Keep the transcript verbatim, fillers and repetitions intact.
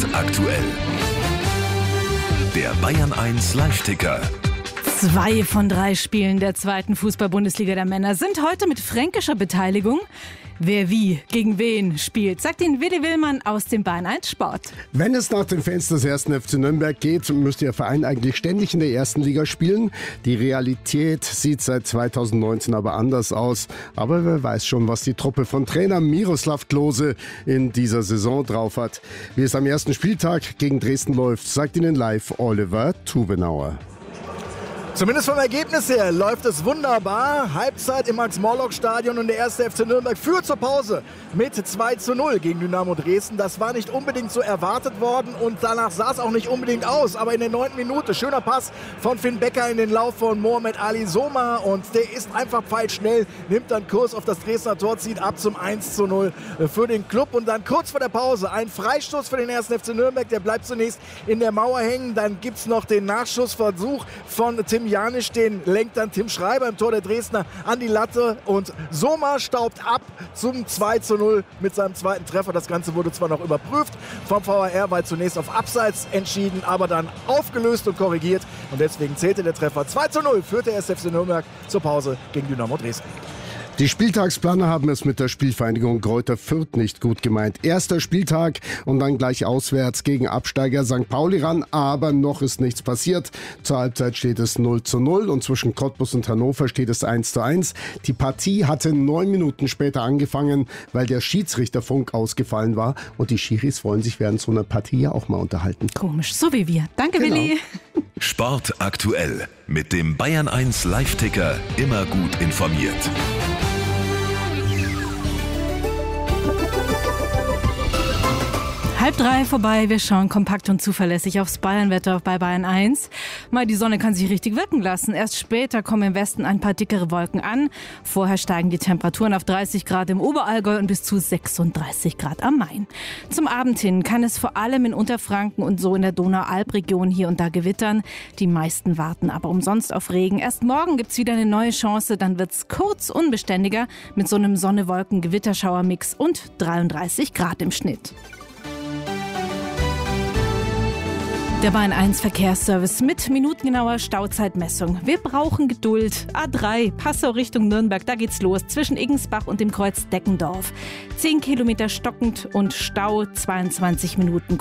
Sport aktuell. Der Bayern eins Live-Ticker. Zwei von drei Spielen der zweiten Fußball-Bundesliga der Männer sind heute mit fränkischer Beteiligung. Wer wie gegen wen spielt, sagt Ihnen Willi Willmann aus dem Bayern eins Sport. Wenn es nach den Fans des ersten F C Nürnberg geht, müsste Ihr Verein eigentlich ständig in der ersten Liga spielen. Die Realität sieht seit zweitausendneunzehn aber anders aus. Aber wer weiß schon, was die Truppe von Trainer Miroslav Klose in dieser Saison drauf hat. Wie es am ersten Spieltag gegen Dresden läuft, sagt Ihnen live Oliver Tubenauer. Zumindest vom Ergebnis her läuft es wunderbar. Halbzeit im Max-Morlock-Stadion und der erste F C Nürnberg führt zur Pause mit zwei zu null gegen Dynamo Dresden. Das war nicht unbedingt so erwartet worden und danach sah es auch nicht unbedingt aus. Aber in der neunten Minute, schöner Pass von Finn Becker in den Lauf von Mohamed Ali Soma und der ist einfach pfeilschnell, nimmt dann Kurs auf das Dresdner Tor, zieht ab zum eins zu null für den Club. Und dann kurz vor der Pause ein Freistoß für den ersten F C Nürnberg, der bleibt zunächst in der Mauer hängen. Dann gibt es noch den Nachschussversuch von Tim Janisch, den lenkt dann Tim Schreiber im Tor der Dresdner an die Latte und Soma staubt ab zum zwei zu null mit seinem zweiten Treffer. Das Ganze wurde zwar noch überprüft vom V A R, weil zunächst auf Abseits entschieden, aber dann aufgelöst und korrigiert und deswegen zählte der Treffer. zwei zu null führte der erste F C Nürnberg zur Pause gegen Dynamo Dresden. Die Spieltagsplaner haben es mit der Spielvereinigung Greuther Fürth nicht gut gemeint. Erster Spieltag und dann gleich auswärts gegen Absteiger Sankt Pauli ran, aber noch ist nichts passiert. Zur Halbzeit steht es null zu null und zwischen Cottbus und Hannover steht es eins zu eins. Die Partie hatte neun Minuten später angefangen, weil der Schiedsrichterfunk ausgefallen war und die Schiris wollen sich während so einer Partie ja auch mal unterhalten. Komisch, so wie wir. Danke, genau. Willi. Sport aktuell mit dem Bayern eins Live-Ticker, immer gut informiert. Halb drei vorbei, wir schauen kompakt und zuverlässig aufs Bayernwetter bei Bayern eins. Mal, die Sonne kann sich richtig wirken lassen. Erst später kommen im Westen ein paar dickere Wolken an. Vorher steigen die Temperaturen auf dreißig Grad im Oberallgäu und bis zu sechsunddreißig Grad am Main. Zum Abend hin kann es vor allem in Unterfranken und so in der Donau-Alb-Region hier und da gewittern. Die meisten warten aber umsonst auf Regen. Erst morgen gibt's wieder eine neue Chance, dann wird's kurz unbeständiger mit so einem Sonne-Wolken-Gewitterschauer-Mix und dreiunddreißig Grad im Schnitt. Der Bayern eins Verkehrsservice mit minutengenauer Stauzeitmessung. Wir brauchen Geduld. A drei, Passau Richtung Nürnberg, da geht's los. Zwischen Igensbach und dem Kreuz Deckendorf. zehn Kilometer stockend und Stau, zweiundzwanzig Minuten.